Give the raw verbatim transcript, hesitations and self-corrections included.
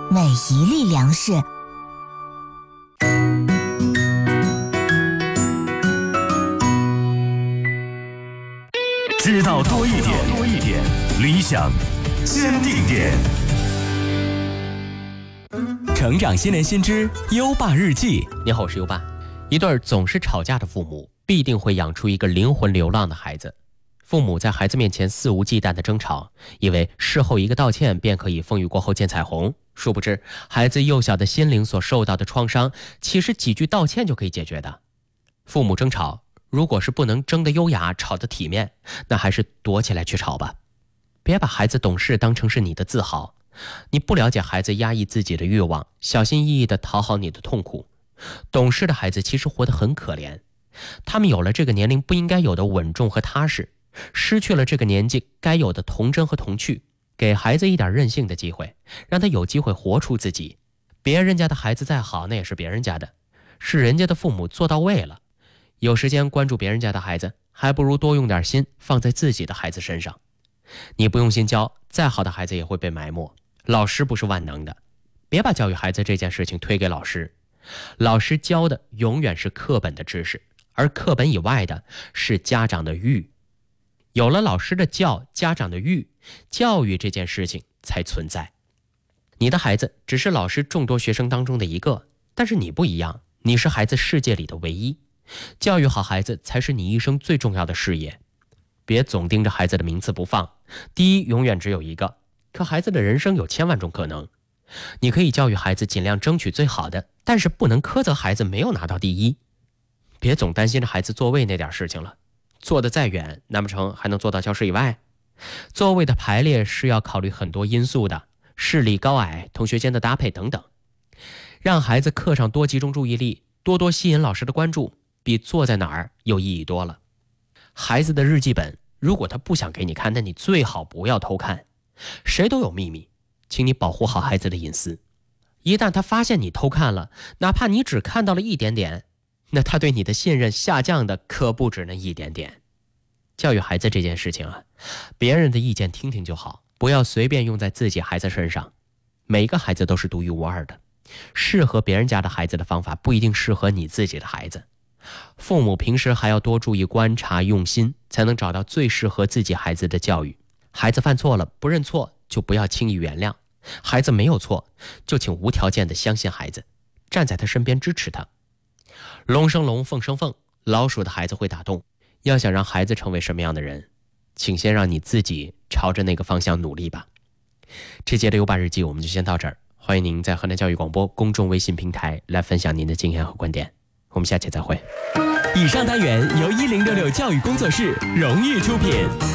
每一粒粮食。 知道多一点，多一点，理想坚定点。 成长新年新知优爸日记。 你好，我是优爸。一对总是吵架的父母，必定会养出一个灵魂流浪的孩子。父母在孩子面前肆无忌惮的争吵，以为事后一个道歉便可以风雨过后见彩虹，殊不知孩子幼小的心灵所受到的创伤，其实几句道歉就可以解决的。父母争吵，如果是不能争得优雅，吵得体面，那还是躲起来去吵吧。别把孩子懂事当成是你的自豪，你不了解孩子压抑自己的欲望，小心翼翼地讨好你的痛苦。懂事的孩子其实活得很可怜，他们有了这个年龄不应该有的稳重和踏实，失去了这个年纪该有的童真和童趣。给孩子一点任性的机会，让他有机会活出自己。别人家的孩子再好，那也是别人家的，是人家的父母做到位了。有时间关注别人家的孩子，还不如多用点心放在自己的孩子身上。你不用心教，再好的孩子也会被埋没。老师不是万能的，别把教育孩子这件事情推给老师。老师教的永远是课本的知识，而课本以外的是家长的育。有了老师的教，家长的育，教育这件事情才存在。你的孩子只是老师众多学生当中的一个，但是你不一样，你是孩子世界里的唯一。教育好孩子才是你一生最重要的事业。别总盯着孩子的名次不放，第一永远只有一个，可孩子的人生有千万种可能。你可以教育孩子尽量争取最好的，但是不能苛责孩子没有拿到第一。别总担心着孩子座位那点事情了，坐得再远，难不成还能坐到教室以外？座位的排列是要考虑很多因素的，视力高矮、同学间的搭配等等。让孩子课上多集中注意力，多多吸引老师的关注，比坐在哪儿有意义多了。孩子的日记本，如果他不想给你看，那你最好不要偷看。谁都有秘密，请你保护好孩子的隐私。一旦他发现你偷看了，哪怕你只看到了一点点，那他对你的信任下降的可不止那一点点。教育孩子这件事情啊，别人的意见听听就好，不要随便用在自己孩子身上。每个孩子都是独一无二的，适合别人家的孩子的方法不一定适合你自己的孩子。父母平时还要多注意观察用心，才能找到最适合自己孩子的教育。孩子犯错了不认错就不要轻易原谅，孩子没有错就请无条件的相信孩子，站在他身边支持他。龙生龙，凤生凤，老鼠的孩子会打洞。要想让孩子成为什么样的人，请先让你自己朝着那个方向努力吧。这节的优爸日记我们就先到这儿，欢迎您在河南教育广播公众微信平台来分享您的经验和观点，我们下期再会。 以上单元由一零六六教育工作室荣誉出品。